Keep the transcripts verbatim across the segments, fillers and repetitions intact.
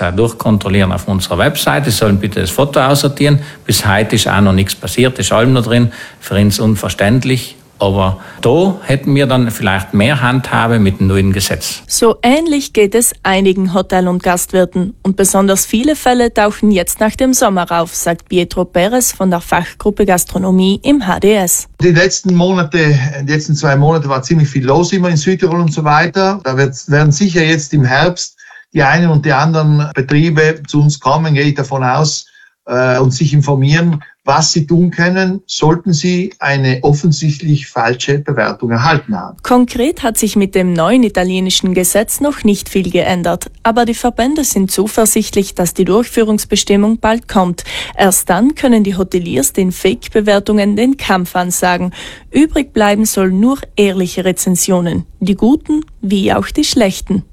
auch durchkontrollieren auf unserer Webseite. Sie sollen bitte das Foto aussortieren. Bis heute ist auch noch nichts passiert, ist allem noch drin. Für uns unverständlich. Aber da hätten wir dann vielleicht mehr Handhabe mit dem neuen Gesetz. So ähnlich geht es einigen Hotel- und Gastwirten. Und besonders viele Fälle tauchen jetzt nach dem Sommer auf, sagt Pietro Perez von der Fachgruppe Gastronomie im H D S. Die letzten Monate, die letzten zwei Monate war ziemlich viel los immer in Südtirol und so weiter. Da wird, werden sicher jetzt im Herbst die einen und die anderen Betriebe zu uns kommen, gehe ich davon aus, äh, und sich informieren, was sie tun können, sollten sie eine offensichtlich falsche Bewertung erhalten haben. Konkret hat sich mit dem neuen italienischen Gesetz noch nicht viel geändert, aber die Verbände sind zuversichtlich, dass die Durchführungsbestimmung bald kommt. Erst dann können die Hoteliers den Fake-Bewertungen den Kampf ansagen. Übrig bleiben sollen nur ehrliche Rezensionen, die guten wie auch die schlechten.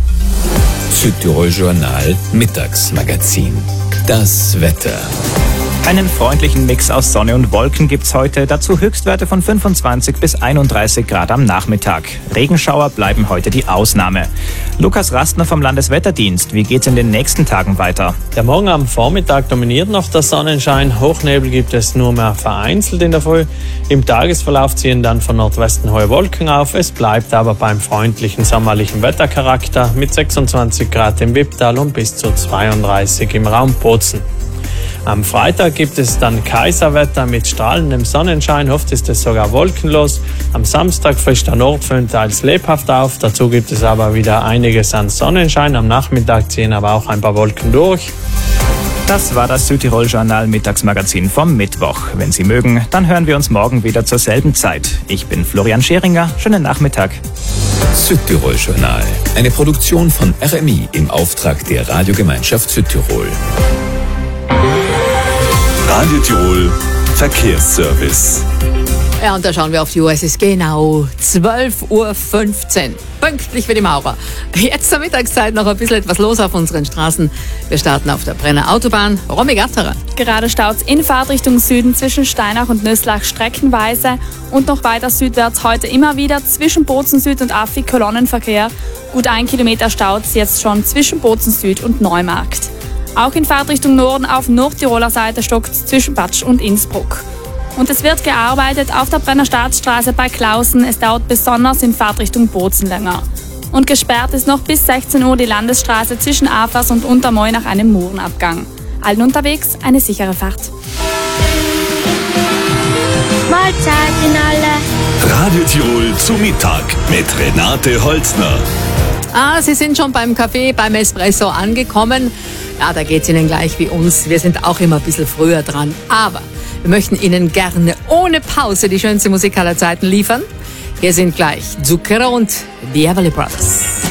Südtirol Journal Mittagsmagazin. Das Wetter. Einen freundlichen Mix aus Sonne und Wolken gibt's heute, dazu Höchstwerte von fünfundzwanzig bis einunddreißig Grad am Nachmittag. Regenschauer bleiben heute die Ausnahme. Lukas Rastner vom Landeswetterdienst, wie geht's in den nächsten Tagen weiter? Der Morgen am Vormittag dominiert noch der Sonnenschein, Hochnebel gibt es nur mehr vereinzelt in der Früh. Im Tagesverlauf ziehen dann von Nordwesten hohe Wolken auf, es bleibt aber beim freundlichen sommerlichen Wettercharakter mit sechsundzwanzig Grad im Wipptal und bis zu zweiunddreißig im Raum Bozen. Am Freitag gibt es dann Kaiserwetter mit strahlendem Sonnenschein, oft ist es sogar wolkenlos. Am Samstag frischt der Nordföhn teils lebhaft auf, dazu gibt es aber wieder einiges an Sonnenschein. Am Nachmittag ziehen aber auch ein paar Wolken durch. Das war das Südtirol Journal Mittagsmagazin vom Mittwoch. Wenn Sie mögen, dann hören wir uns morgen wieder zur selben Zeit. Ich bin Florian Scheringer, schönen Nachmittag. Südtirol Journal, eine Produktion von R M I im Auftrag der Radiogemeinschaft Südtirol. Radio Tirol Verkehrsservice. Ja, und da schauen wir auf die Uhr. Es ist genau zwölf Uhr fünfzehn. Pünktlich für die Maurer. Jetzt zur Mittagszeit noch ein bisschen etwas los auf unseren Straßen. Wir starten auf der Brenner Autobahn. Romy Gatterer. Gerade staut es in Fahrtrichtung Süden zwischen Steinach und Nöslach streckenweise. Und noch weiter südwärts heute immer wieder zwischen Bozen Süd und Affi Kolonnenverkehr. Gut ein Kilometer staut es jetzt schon zwischen Bozen Süd und Neumarkt. Auch in Fahrtrichtung Norden auf Nordtiroler Seite stockt es zwischen Batsch und Innsbruck. Und es wird gearbeitet auf der Brenner Staatsstraße bei Klausen. Es dauert besonders in Fahrtrichtung Bozen länger. Und gesperrt ist noch bis sechzehn Uhr die Landesstraße zwischen Afers und Untermoy nach einem Murenabgang. Allen unterwegs eine sichere Fahrt. Mahlzeit alle. Radio Tirol zu Mittag mit Renate Holzner. Ah, Sie sind schon beim Kaffee, beim Espresso angekommen. Ja, da geht's Ihnen gleich wie uns. Wir sind auch immer ein bisschen früher dran. Aber wir möchten Ihnen gerne ohne Pause die schönste Musik aller Zeiten liefern. Hier sind gleich Zucchero und die Everly Brothers.